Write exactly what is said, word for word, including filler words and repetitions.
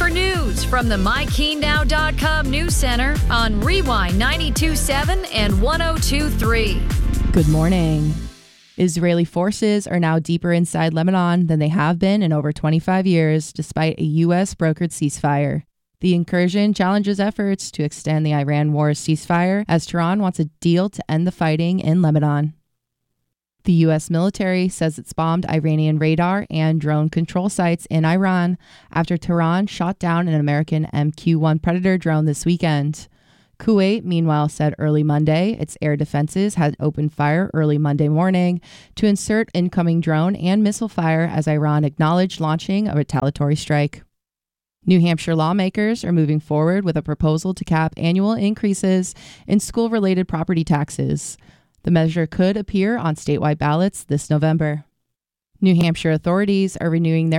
for news from the my keen now dot com News Center on Rewind ninety-two point seven and one oh two point three. Good morning. Israeli forces are now deeper inside Lebanon than they have been in over twenty-five years, despite a U S brokered ceasefire. The incursion challenges efforts to extend the Iran war's ceasefire, as Tehran wants a deal to end the fighting in Lebanon. The U S military says it's bombed Iranian radar and drone control sites in Iran after Tehran shot down an American M Q one Predator drone this weekend. Kuwait, meanwhile, said early Monday its air defenses had opened fire early Monday morning to insert incoming drone and missile fire as Iran acknowledged launching a retaliatory strike. New Hampshire lawmakers are moving forward with a proposal to cap annual increases in school-related property taxes. The measure could appear on statewide ballots this November. New Hampshire authorities are renewing their